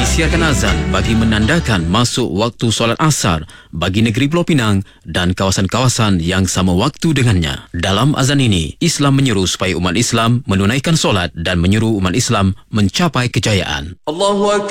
disiarkan azan bagi menandakan masuk waktu solat asar bagi negeri Pulau Pinang dan kawasan-kawasan yang sama waktu dengannya. Dalam azan ini, Islam menyeru supaya umat Islam menunaikan solat dan menyeru umat Islam mencapai kejayaan.